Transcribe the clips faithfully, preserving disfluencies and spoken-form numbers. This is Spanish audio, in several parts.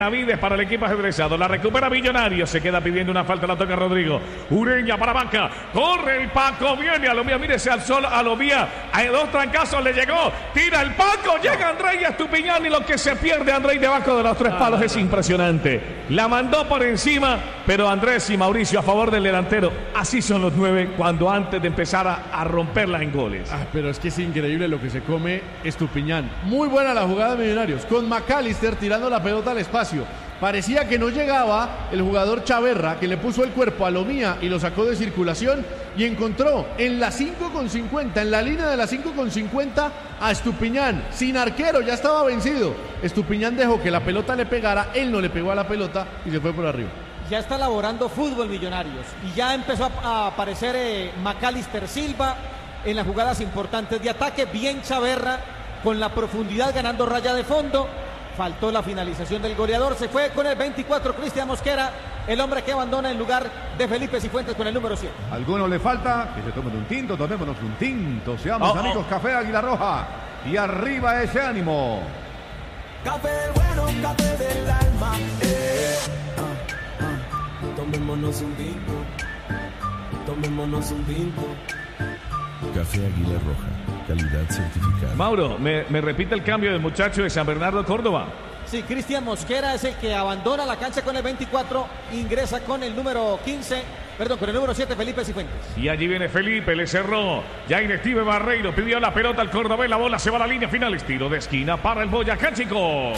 Navides para el equipo ajedrezado, la recupera Millonarios, se queda pidiendo una falta, la toca Rodrigo, Ureña para Vaca, corre el Paco, viene Alomía, mírese al sol, Alomía, a dos trancazos le llegó, tira el Paco, llega Andrei Estupiñán y lo que se pierde Andrei debajo de los tres palos es impresionante, la mandó por encima, pero Andrés y Mauricio a favor del delantero, así son los nueve cuando antes de empezar a, a romperla en goles. Ah, pero es que es increíble lo que se come Estupiñán, muy buena la jugada de Millonarios, con McAllister tirando la pelota al espacio. Parecía que no llegaba el jugador Chaverra, que le puso el cuerpo a Lomía y lo sacó de circulación y encontró en la cinco con cincuenta, en la línea de la cinco con cincuenta a Estupiñán, sin arquero, ya estaba vencido. Estupiñán dejó que la pelota le pegara, él no le pegó a la pelota y se fue por arriba. Ya está elaborando fútbol Millonarios y ya empezó a aparecer eh, McAllister Silva en las jugadas importantes de ataque, bien Chaverra con la profundidad ganando raya de fondo. Faltó la finalización del goleador, se fue con el veinticuatro Cristian Mosquera, el hombre que abandona en lugar de Felipe Cifuentes con el número siete. ¿Alguno le falta? Que se tomen un tinto, tomémonos un tinto, seamos oh, amigos, oh. Café Águila Roja, y arriba ese ánimo. Café bueno, café del alma, eh. ah, ah. Tomémonos un tinto, tomémonos un tinto. Café Águila Roja, calidad certificada. Mauro, ¿me, me repite el cambio del muchacho de San Bernardo Córdoba? Sí, Cristian Mosquera es el que abandona la cancha con el veinticuatro, ingresa con el número quince, perdón, con el número siete, Felipe Cifuentes. Y allí viene Felipe, le cerró, ya Inestime Barreiro, pidió la pelota al cordobés, la bola se va a la línea final, estilo de esquina para el Boyacá Chico.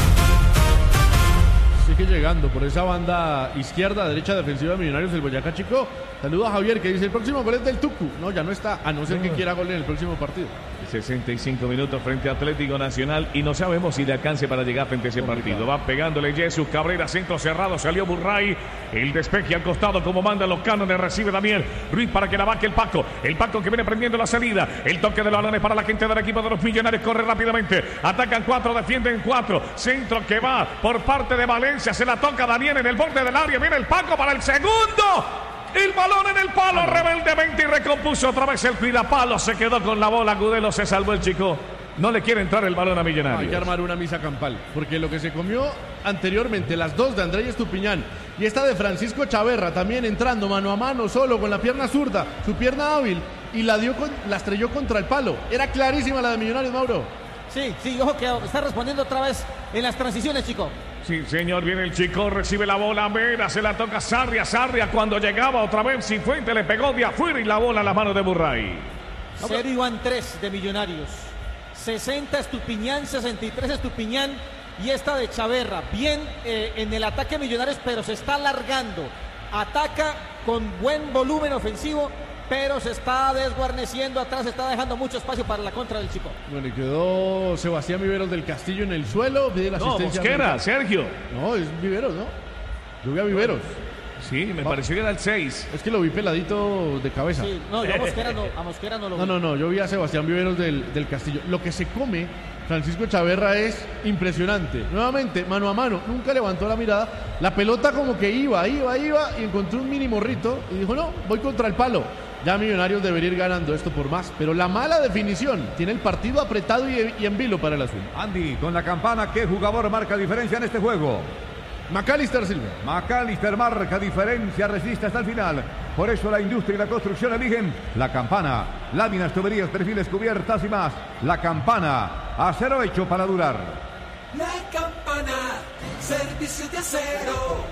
Sigue llegando por esa banda izquierda, derecha defensiva de Millonarios el Boyacá Chico. Saluda a Javier que dice el próximo gol es del Tucu. No, ya no está, a no ser que quiera gol en el próximo partido. sesenta y cinco minutos frente a Atlético Nacional y no sabemos si le alcance para llegar frente a ese partido. Va pegándole Jesús Cabrera, centro cerrado, salió Burray, el despeje al costado como mandan los cánones, recibe Daniel Ruiz para que la vaque el Paco, el Paco que viene prendiendo la salida, el toque de los balones para la gente del equipo de los Millonarios, corre rápidamente, atacan cuatro, defienden cuatro, centro que va por parte de Valencia, se la toca Daniel en el borde del área, viene el Paco para el segundo. El balón en el palo, rebeldemente y recompuso otra vez el cuidapalo. Se quedó con la bola, Gudelo se salvó el chico. No le quiere entrar el balón a Millonarios. Hay que armar una misa campal, porque lo que se comió anteriormente, las dos de Andrei Estupiñán y esta de Francisco Chaverra, también entrando mano a mano, solo con la pierna zurda, su pierna hábil, y la, dio con, la estrelló contra el palo. Era clarísima la de Millonarios, Mauro. Sí, sí, ojo que está respondiendo otra vez en las transiciones, chico. Sí, señor, viene el chico, recibe la bola, Mera, se la toca Sarria, Sarria cuando llegaba otra vez, Cifuentes le pegó de afuera y la bola en las manos de Burray. Cero y van tres de Millonarios, sesenta Estupiñán, sesenta y tres Estupiñán y esta de Chaverra, bien eh, en el ataque Millonarios, pero se está alargando, ataca con buen volumen ofensivo, pero se está desguarneciendo atrás, está dejando mucho espacio para la contra del chico. Bueno, y quedó Sebastián Viveros del Castillo en el suelo, pide la no, asistencia. Mosquera, Sergio. No, es Viveros, ¿no? Yo vi a Viveros. Sí, me Va. pareció que era el seis. Es que lo vi peladito de cabeza. Sí, no, yo a Mosquera no, a Mosquera no lo vi. No, no, no, yo vi a Sebastián Viveros del, del Castillo. Lo que se come Francisco Chaverra es impresionante. Nuevamente, mano a mano, nunca levantó la mirada. La pelota como que iba, iba, iba y encontró un mini morrito y dijo, no, voy contra el palo. Ya Millonarios debería ir ganando esto por más, pero la mala definición tiene el partido apretado y, y en vilo para el azul. Andy, con la campana, ¿qué jugador marca diferencia en este juego? McAllister Silva. McAllister marca diferencia, resiste hasta el final. Por eso la industria y la construcción eligen la campana. Láminas, tuberías, perfiles, cubiertas y más. La campana, acero hecho para durar. La campana, servicio de acero.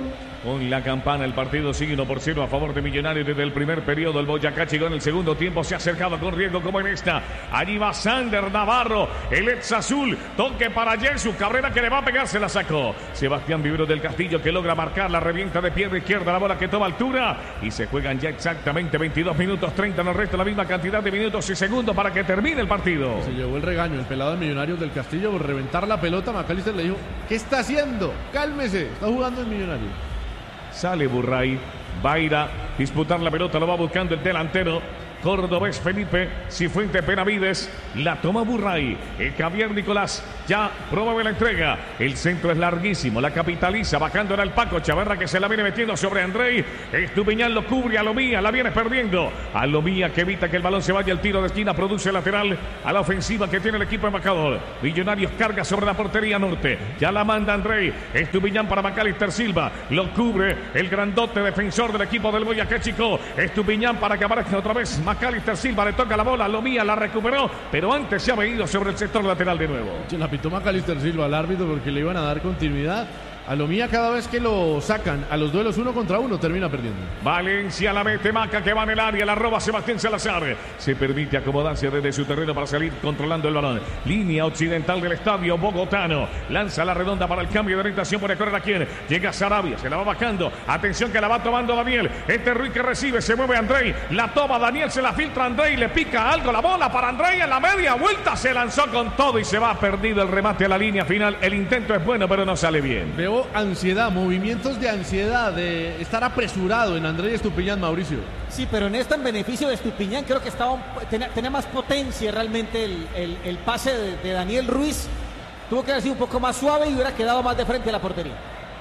Con la campana el partido sigue uno por cero a favor de Millonarios desde el primer periodo. El Boyacá Chico en el segundo tiempo se ha acercado con riesgo como en esta. Allí va Sander Navarro, el ex azul. Toque para Jesús Cabrera que le va a pegar, se la sacó. Sebastián Viveros del Castillo que logra marcar la revienta de pierna izquierda. La bola que toma altura y se juegan ya exactamente veintidós minutos treinta en el resto. La misma cantidad de minutos y segundos para que termine el partido. Se llevó el regaño el pelado de Millonarios del Castillo por reventar la pelota. McAllister le dijo, ¿qué está haciendo? Cálmese, está jugando en Millonarios. Sale Burray, va a ir a disputar la pelota, lo va buscando el delantero. cordobés Felipe Cifuentes Benavides, la toma Burray, el Javier Nicolás ya promueve la entrega, el centro es larguísimo, la capitaliza, bajando en el Paco Chaverra que se la viene metiendo sobre Andrei, Estupiñán lo cubre, Alomía la viene perdiendo, Alomía que evita que el balón se vaya, el tiro de esquina produce lateral a la ofensiva que tiene el equipo embajador, Millonarios carga sobre la portería norte, ya la manda Andrei, Estupiñán para Macalister Silva, lo cubre el grandote defensor del equipo del Boyacá Chico, Estupiñán para que aparezca otra vez Macalister Silva, le toca la bola, Alomía la recuperó, pero antes se ha venido sobre el sector lateral de nuevo. Se la pitó Macalister Silva al árbitro porque le iban a dar continuidad. Alomía cada vez que lo sacan a los duelos uno contra uno termina perdiendo. Valencia la mete, Maca que va en el área, la roba Sebastián Salazar. Se permite acomodarse desde su terreno para salir controlando el balón. Línea occidental del estadio bogotano. Lanza la redonda para el cambio de orientación. Puede correr a quien. Llega Sarabia, se la va bajando. Atención que la va tomando Daniel. Este Ruiz que recibe, se mueve Andrei. La toma Daniel, se la filtra Andrei. Le pica algo la bola para Andrei en la media vuelta. Se lanzó con todo y se va perdido el remate a la línea final. El intento es bueno, pero no sale bien. Veo ansiedad, movimientos de ansiedad, de estar apresurado en Andrei Estupiñán, Mauricio. Sí, pero en esta en beneficio de Estupiñán creo que estaba tenía, tenía más potencia realmente el, el, el pase de, de Daniel Ruiz. Tuvo que haber sido un poco más suave y hubiera quedado más de frente a la portería.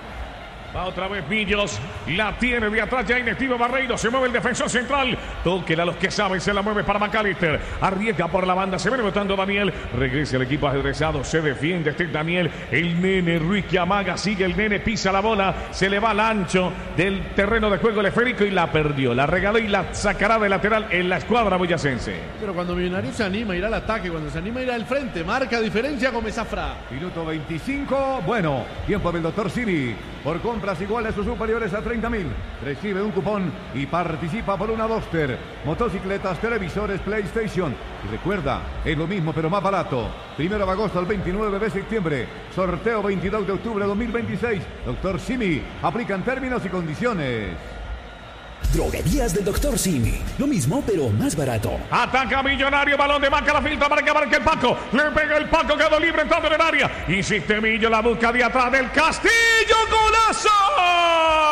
Va otra vez Millos, la tiene de atrás ya inactivo Barreiro, se mueve el defensor central, tóquela a los que saben, se la mueve para Macalister, arriesga por la banda, se viene botando Daniel, regresa el equipo ajedrezado, se defiende este Daniel, el nene Ruiz que amaga, sigue el nene, pisa la bola, se le va al ancho del terreno de juego el esférico y la perdió, la regaló y la sacará de lateral en la escuadra boyacense. Pero cuando Millonarios se anima a ir al ataque, cuando se anima a ir al frente, marca diferencia Gómez Zafra. Minuto veinticinco, bueno, tiempo del doctor Simi, por compras iguales o superiores a treinta mil, recibe un cupón y participa por una Duster, motocicletas, televisores, PlayStation. Y recuerda, es lo mismo pero más barato. Primero de agosto al veintinueve de septiembre, sorteo veintidós de octubre de dos mil veintiséis. doctor Simi, aplican términos y condiciones. Droguerías del doctor Simi. Lo mismo, pero más barato. Ataca Millonario, balón de Maca, la filtra para que abarque el Paco. Le pega el Paco, quedó libre entrando en el área. Insiste Millo, la busca de atrás del Castillo. ¡Gol!